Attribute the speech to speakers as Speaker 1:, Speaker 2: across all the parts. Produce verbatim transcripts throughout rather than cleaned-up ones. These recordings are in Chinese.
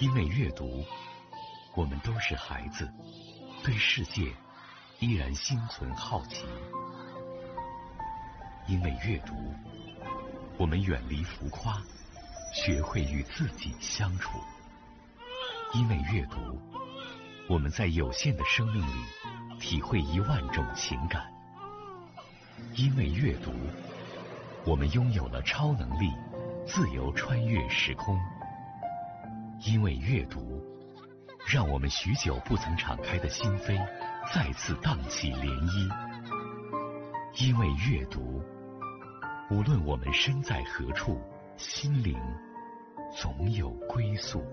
Speaker 1: 因为阅读，我们都是孩子，对世界依然心存好奇。因为阅读，我们远离浮夸，学会与自己相处。因为阅读，我们在有限的生命里体会一万种情感。因为阅读，我们拥有了超能力，自由穿越时空。因为阅读，让我们许久不曾敞开的心扉再次荡起涟漪。因为阅读，无论我们身在何处，心灵总有归宿。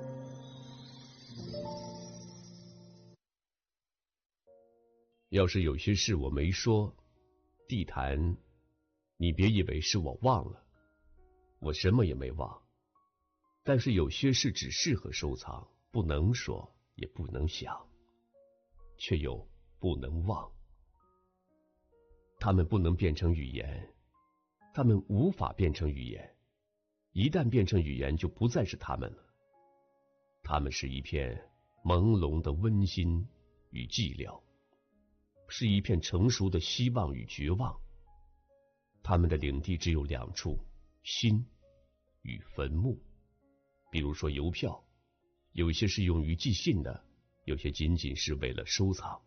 Speaker 2: 要是有些事我没说，地坛，你别以为是我忘了，我什么也没忘。但是有些事只适合收藏，不能说，也不能想，却又不能忘。它们不能变成语言，它们无法变成语言，一旦变成语言，就不再是它们了。它们是一片朦胧的温馨与寂寥，是一片成熟的希望与绝望。它们的领地只有两处，心与坟墓。比如说邮票，有些是用于寄信的，有些仅仅是为了收藏。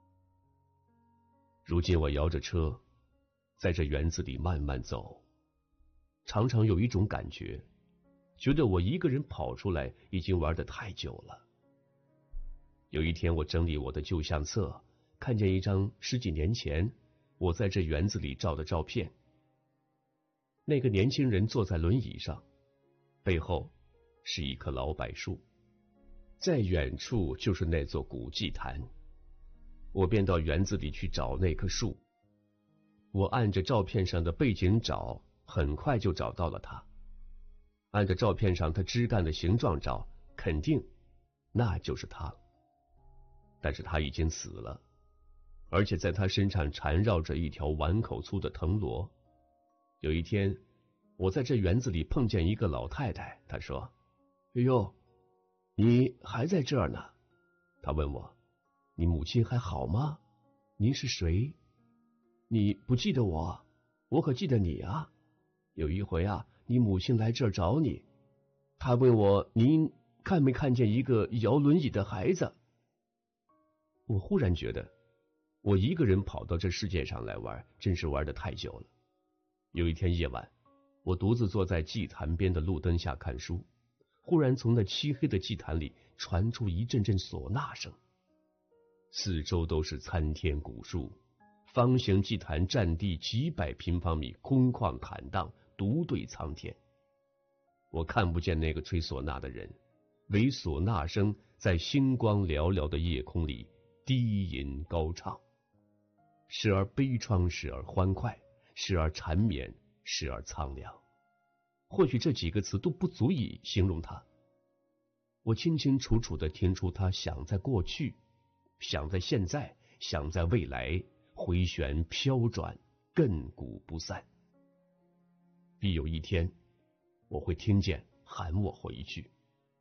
Speaker 2: 如今我摇着车，在这园子里慢慢走，常常有一种感觉，觉得我一个人跑出来已经玩得太久了。有一天我整理我的旧相册，看见一张十几年前我在这园子里照的照片。那个年轻人坐在轮椅上，背后是一棵老柏树，在远处就是那座古祭坛。我便到园子里去找那棵树，我按着照片上的背景找，很快就找到了它。按着照片上它枝干的形状找，肯定那就是它。但是它已经死了，而且在它身上缠绕着一条碗口粗的藤萝。有一天，我在这园子里碰见一个老太太，她说：“哎呦，你还在这儿呢？”她问我：“你母亲还好吗？您是谁？你不记得我？我可记得你啊。有一回啊，你母亲来这儿找你，她问我您看没看见一个摇轮椅的孩子。”我忽然觉得，我一个人跑到这世界上来玩，真是玩得太久了。有一天夜晚，我独自坐在祭坛边的路灯下看书，忽然从那漆黑的祭坛里传出一阵阵唢呐声。四周都是参天古树，方形祭坛占地几百平方米，空旷坦荡，独对苍天。我看不见那个吹唢呐的人，唯唢呐声在星光寥寥的夜空里低吟高唱，时而悲怆，时而欢快，时而缠绵，时而苍凉。或许这几个词都不足以形容他。我清清楚楚地听出他想在过去，想在现在，想在未来，回旋飘转，亘古不散。必有一天，我会听见喊我回去。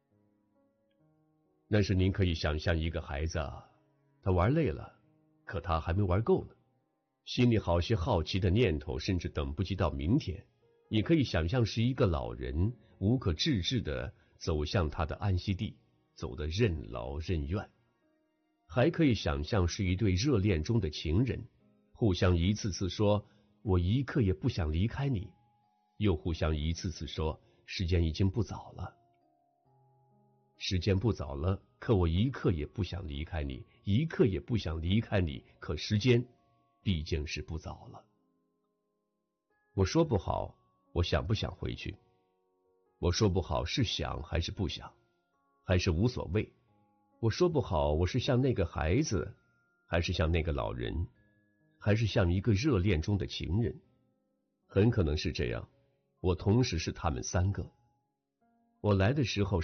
Speaker 2: 那时您可以想象一个孩子，他玩累了，可他还没玩够呢，心里好些好奇的念头，甚至等不及到明天。也可以想象是一个老人无可置置地走向他的安息地，走得任劳任怨。还可以想象是一对热恋中的情人，互相一次次说我一刻也不想离开你，又互相一次次说时间已经不早了。时间不早了，可我一刻也不想离开你，一刻也不想离开你，可时间毕竟是不早了。我说不好我想不想回去，我说不好是想还是不想，还是无所谓。我说不好我是像那个孩子，还是像那个老人，还是像一个热恋中的情人。很可能是这样，我同时是他们三个。我来的时候